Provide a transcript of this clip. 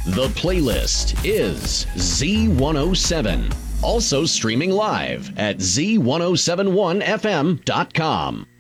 The playlist is Z107. Also streaming live at z1071fm.com.